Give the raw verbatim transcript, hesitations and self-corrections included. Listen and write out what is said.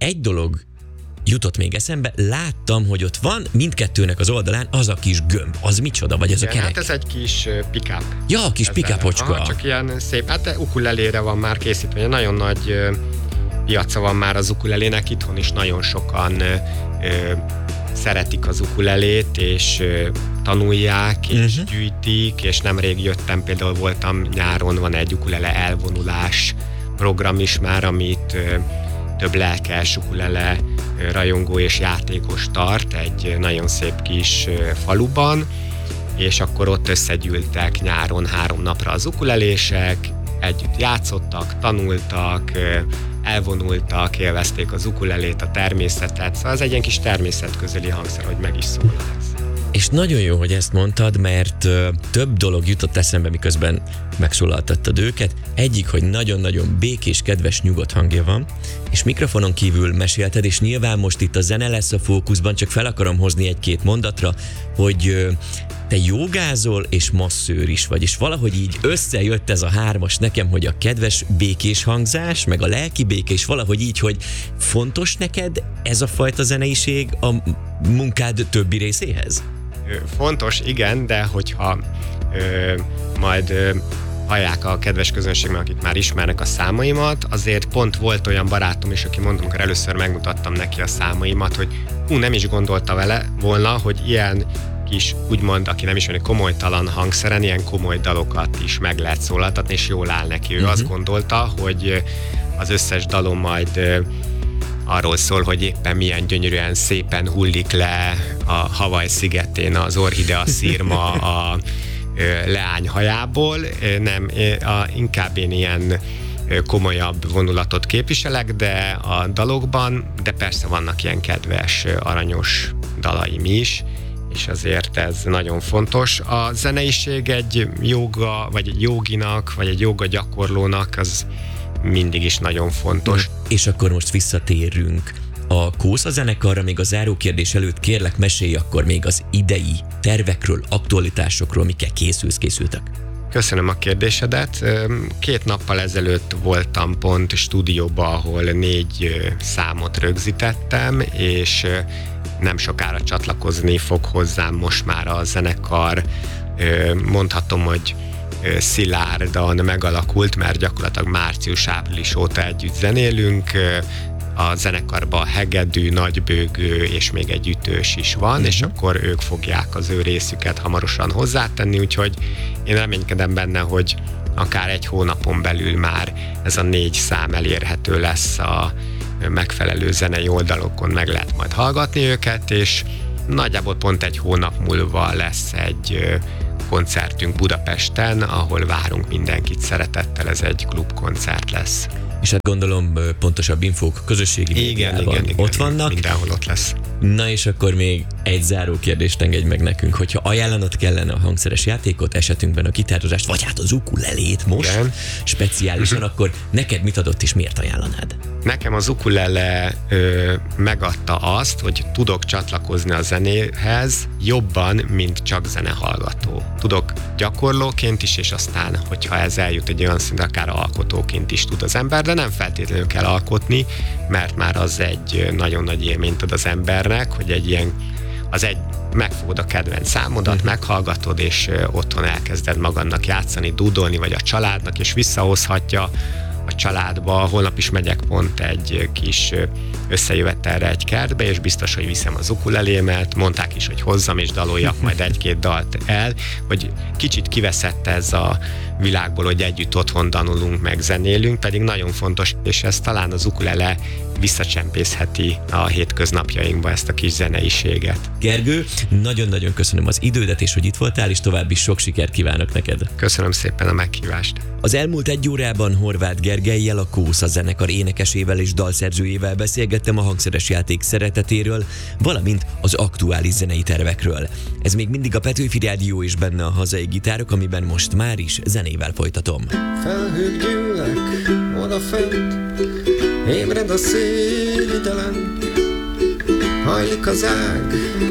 egy dolog jutott még eszembe, láttam, hogy ott van mindkettőnek az oldalán az a kis gömb. Az micsoda, vagy ez igen, a kerek? Hát ez egy kis pick-up. Ja, a kis pick-upocska. Csak ilyen szép, hát ukulelére van már készítve, nagyon nagy piaca van már az ukulelének, itthon is nagyon sokan ö, ö, szeretik az ukulelét, és ö, tanulják, és uh-huh. gyűjtik, és nemrég jöttem, például voltam nyáron, van egy ukulele elvonulás program is már, amit ö, több lelkes ukulele ö, rajongó és játékos tart egy nagyon szép kis ö, faluban, és akkor ott összegyűltek nyáron három napra az ukulelések, együtt játszottak, tanultak, ö, elvonultak, élvezték az ukulelét, a természetet, szóval ez egy ilyen kis természetközeli hangszer, hogy meg is szólal ez. És nagyon jó, hogy ezt mondtad, mert ö, több dolog jutott eszembe, miközben megszólaltattad őket. Egyik, hogy nagyon-nagyon békés, kedves, nyugodt hangja van, és mikrofonon kívül mesélted, és nyilván most itt a zene lesz a fókuszban, csak fel akarom hozni egy-két mondatra, hogy ö, te jogázol és masszőr is vagy, és valahogy így összejött ez a hármas nekem, hogy a kedves békés hangzás, meg a lelki békés, valahogy így, hogy fontos neked ez a fajta zeneiség a munkád többi részéhez? Fontos, igen, de hogyha ö, majd ö, hallják a kedves közönségben, akik már ismernek a számaimat, azért pont volt olyan barátom is, aki mondom, amikor először megmutattam neki a számaimat, hogy hú, nem is gondolta vele volna, hogy ilyen kis, úgymond, aki nem ismeri, komolytalan hangszeren, ilyen komoly dalokat is meg lehet szólaltatni, és jól áll neki. Ő uh-huh. azt gondolta, hogy az összes dalom majd arról szól, hogy éppen milyen gyönyörűen szépen hullik le a Hawaii szigetén az orchidea szirma a leány hajából. Nem, a, inkább én ilyen komolyabb vonulatot képviselek, de a dalokban, de persze vannak ilyen kedves, aranyos dalaim is, és azért ez nagyon fontos. A zeneiség egy jóga, vagy egy joginak, vagy egy joga gyakorlónak az mindig is nagyon fontos. És akkor most visszatérünk a Kósza zenekarra, még a záró kérdés előtt kérlek, mesélj akkor még az idei tervekről, aktualitásokról, mikkel készülsz, készültek. Köszönöm a kérdésedet. Két nappal ezelőtt voltam pont stúdióban, ahol négy számot rögzítettem, és nem sokára csatlakozni fog hozzám most már a zenekar. Mondhatom, hogy szilárdan megalakult, mert gyakorlatilag március-április óta együtt zenélünk. A zenekarban hegedű, nagybőgő és még egy ütős is van, uh-huh. és akkor ők fogják az ő részüket hamarosan hozzátenni, úgyhogy én reménykedem benne, hogy akár egy hónapon belül már ez a négy szám elérhető lesz a megfelelő zenei oldalokon, meg lehet majd hallgatni őket, és nagyjából pont egy hónap múlva lesz egy koncertünk Budapesten, ahol várunk mindenkit szeretettel, ez egy klubkoncert lesz. És hát gondolom pontosabb infók közösségi médiában igen, igen, ott vannak. Mindenhol ott lesz. Na és akkor még egy záró kérdést engedj meg nekünk, hogyha ajánlanod kellene a hangszeres játékot, esetünkben a gitározást, vagy hát az ukulelét most, igen. speciálisan, uh-huh. akkor neked mit adott és miért ajánlanád? Nekem az ukulele ö, megadta azt, hogy tudok csatlakozni a zenéhez jobban, mint csak zenehallgató. Tudok gyakorlóként is, és aztán, hogyha ez eljut egy olyan szint, akár alkotóként is tud az ember, de nem feltétlenül kell alkotni, mert már az egy nagyon nagy élményt ad az embernek, hogy egy ilyen, az egy, megfogod a kedvenc számodat, uh-huh. meghallgatod, és otthon elkezded magadnak játszani, dúdolni, vagy a családnak, és visszahozhatja a családba. Holnap is megyek pont egy kis összejövetelre egy kertbe, és biztos, hogy viszem az ukulelémet, mondták is, hogy hozzam és daloljak majd egy-két dalt el, hogy kicsit kiveszett ez a világból, hogy együtt otthon tanulunk, meg zenélünk, pedig nagyon fontos, és ez talán az ukulele visszacsempészheti a hétköznapjainkba ezt a kis zeneiséget. Gergő, nagyon-nagyon köszönöm az idődet, és hogy itt voltál, és további sok sikert kívánok neked. Köszönöm szépen a meghívást. Az elmúlt egy órában Horváth Gergellyel, a Kósza zenekar énekesével és dalszerzőjével beszélgettem a hangszeres játék szeretetéről, valamint az aktuális zenei tervekről. Ez még mindig a Petőfi Rádió, és benne a hazai gitárok, amiben most már is zenével folytatom. Felhők gyűlnek odafent, ébred a szél idelen, hajlik az ág,